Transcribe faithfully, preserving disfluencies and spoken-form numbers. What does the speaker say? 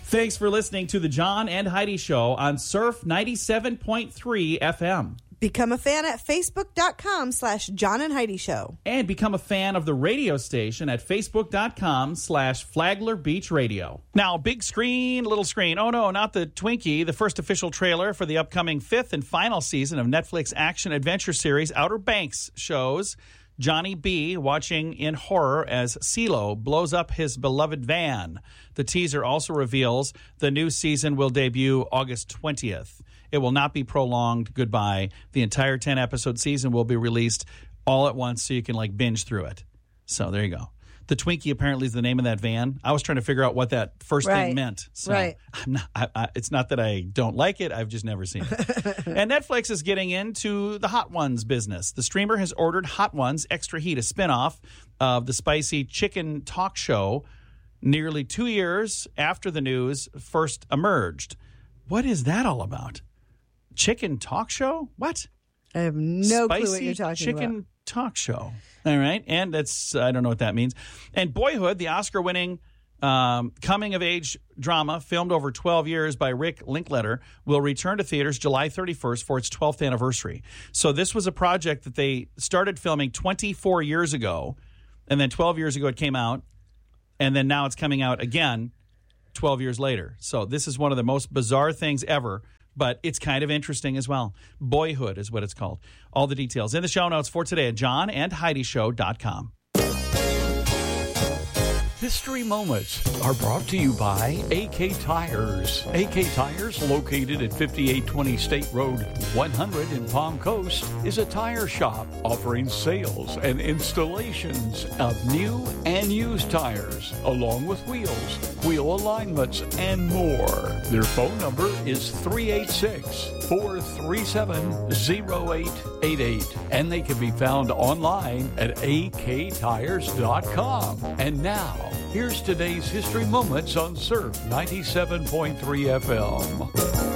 Thanks for listening to the John and Heidi Show on Surf ninety-seven point three F M. Become a fan at facebook.com slash John and Heidi Show. And become a fan of the radio station at facebook.com slash Flagler Beach Radio. Now, big screen, little screen. Oh, no, not the Twinkie. The first official trailer for the upcoming fifth and final season of Netflix action-adventure series Outer Banks shows Johnny B watching in horror as CeeLo blows up his beloved van. The teaser also reveals the new season will debut August twentieth. It will not be prolonged goodbye. The entire ten-episode season will be released all at once so you can, like, binge through it. So there you go. The Twinkie apparently is the name of that van. I was trying to figure out what that first right. thing meant. So right. I'm not, I, I, it's not that I don't like it. I've just never seen it. And Netflix is getting into the Hot Ones business. The streamer has ordered Hot Ones Extra Heat, a spinoff of the spicy chicken talk show, nearly two years after the news first emerged. What is that all about? Chicken talk show? What? I have no Spicy clue what you're talking chicken about. talk show. All right. And that's, I don't know what that means. And Boyhood, the Oscar-winning um, coming-of-age drama filmed over twelve years by Rick Linklater, will return to theaters July thirty-first for its twelfth anniversary. So this was a project that they started filming twenty-four years ago, and then twelve years ago it came out, and then now it's coming out again twelve years later. So this is one of the most bizarre things ever, but it's kind of interesting as well. Boyhood is what it's called. All the details in the show notes for today at john and heidi show dot com. History Moments are brought to you by A K Tires. A K Tires, located at fifty-eight twenty State Road one hundred in Palm Coast, is a tire shop offering sales and installations of new and used tires, along with wheels, wheel alignments, and more. Their phone number is three eight six, four three seven, zero eight eight eight, and they can be found online at a k tires dot com. And now, here's today's History Moments on Surf ninety-seven point three F M.